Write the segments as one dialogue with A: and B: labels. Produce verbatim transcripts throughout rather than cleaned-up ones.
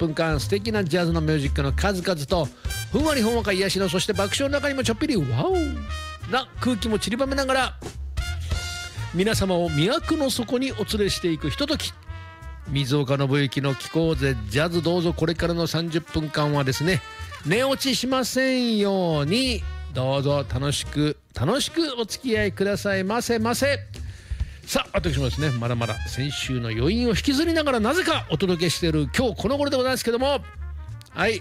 A: ぷんかん素敵なジャズのミュージックの数々とふんわりほんわか癒しのそして爆笑の中にもちょっぴりワオな空気も散りばめながら皆様を魅惑の底にお連れしていくひととき、水岡信之の聞こうぜジャズ。どうぞこれからのさんじゅっぷんかんはですね寝落ちしませんようにどうぞ楽しく楽しくお付き合いくださいませませ。さあ私もですねまだまだ先週の余韻を引きずりながらなぜかお届けしている今日この頃でございますけども、はい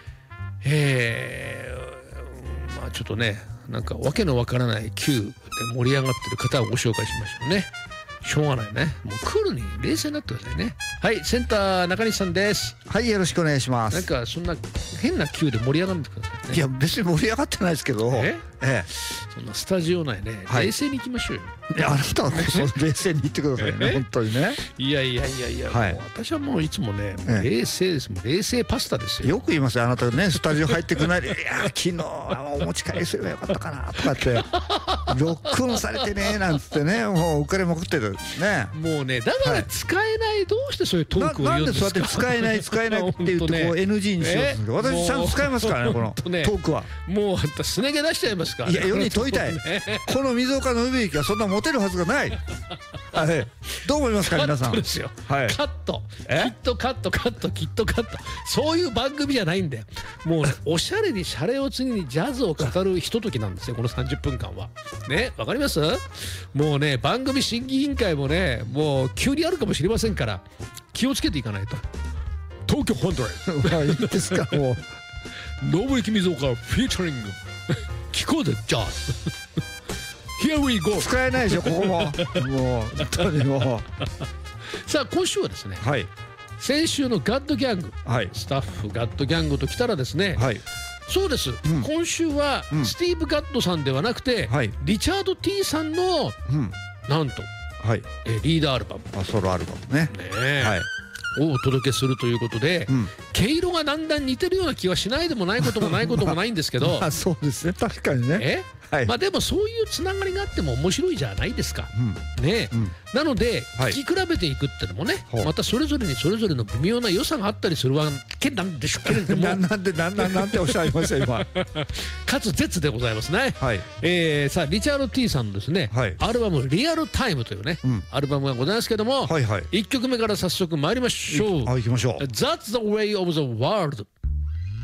A: えー、まあちょっとねなんかわけのわからない Q で盛り上がってる方をご紹介しましょうね。しょうがないね。もうクールに冷静になってくださいね。はい、センター中西さんです。
B: はい、よろしくお願いします。
A: なんかそんな変な Q で盛り上がってくださいね。
B: いや別に盛り上がってないですけど、
A: え
B: ええ、
A: そんなスタジオ内ね、
B: はい、
A: 冷静に行きましょうよ。
B: いやあなたはこそ冷静に言ってくださいね本当にね。
A: いやいやいやいや、
B: はい、
A: もう私はもういつもねもう冷静です。もう冷静パスタですよ。
B: よく言いますよあなたね、スタジオ入ってくないでいや昨日お持ち帰りすればよかったかなとかってロックオンされてねなんつってね、もう浮かれまくってるね。
A: もうねだから使えない、はい、どうしてそういうトークを言うんですか。
B: な, なんでそうやって使えない使えないって言ってこう エヌジー にしようとするんですか。私ちゃんと使いますからねこのトークは。
A: もうあんたすね毛出しちゃいますから、
B: いや世に問いたいこの水岡信之はそんなモテるはずがない。はい、どう思いますか皆さん。
A: カットですよ、
B: はい、
A: カットきっとカットカットきっとカット、そういう番組じゃないんだよ。もうねおしゃれにシャレを次にジャズを語るひとときなんですよこのさんじゅっぷんかんはね。わかります？もうね番組審議委員会もねもう急にあるかもしれませんから気をつけていかないと。東京本当
B: にいいですかもう
A: 信之水岡フィーチャリング聞こうぜジャズHere we go。
B: 使えないでしょここももう本当にも
A: うさあ今週はですね、
B: はい、
A: 先週のガッドギャング、
B: はい、
A: スタッフガッドギャングときたらですね、はい、そうです、うん、今週はスティーブ・ガッドさんではなくて、うん、リチャード T さんの、うん、なんと、はい、えリーダーアルバム、
B: あソロアルバムね、
A: ね、はい、をお届けするということで、うん、毛色がだんだん似てるような気はしないでもないこともないこともないんですけど
B: まあそうですね確かにね。
A: えはい、まあでもそういうつながりがあっても面白いじゃないですか、うん、ね、うん、なので聴き比べていくってのもね、はい、またそれぞれにそれぞれの微妙な良さがあったりするわけなんでしょうけれども
B: なんでなんなんなんておっしゃいました今
A: かつ絶でございますね、はい、えー、さあリチャード T さんのですね、はい、アルバム「リアルタイム」というね、うん、アルバムがございますけども、はいはい、いっきょくめから早速参りましょう。
B: あ、行きましょう。
A: That's the way of the world。